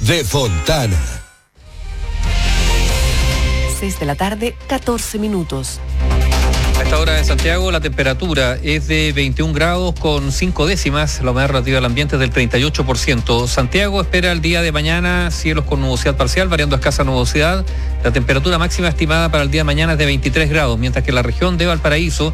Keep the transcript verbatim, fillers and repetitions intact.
de Fontana. seis de la tarde, catorce minutos. A esta hora en Santiago la temperatura es de veintiún grados con cinco décimas, la humedad relativa al ambiente es del treinta y ocho por ciento. Santiago espera el día de mañana cielos con nubosidad parcial, variando a escasa nubosidad. La temperatura máxima estimada para el día de mañana es de veintitrés grados, mientras que en la región de Valparaíso